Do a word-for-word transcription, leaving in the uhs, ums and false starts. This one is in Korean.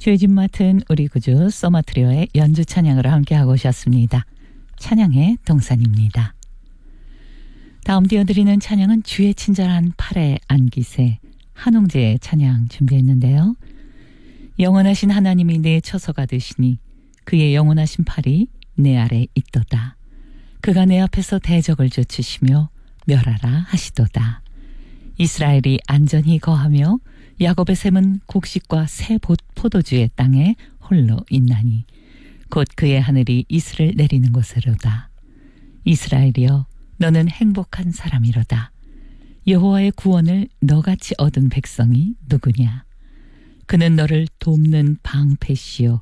죄짐 맡은 우리 구주 소마트리오의 연주 찬양으로 함께하고 오셨습니다. 찬양의 동산입니다. 다음 띄워드리는 찬양은 주의 친절한 팔에 안기세 한홍재의 찬양 준비했는데요. 영원하신 하나님이 내 처소가 되시니 그의 영원하신 팔이 내 아래 있도다. 그가 내 앞에서 대적을 쫓으시며 멸하라 하시도다. 이스라엘이 안전히 거하며 야곱의 샘은 곡식과 새 포도주의 땅에 홀로 있나니 곧 그의 하늘이 이슬을 내리는 곳으로다. 이스라엘이여 너는 행복한 사람이로다. 여호와의 구원을 너같이 얻은 백성이 누구냐? 그는 너를 돕는 방패시요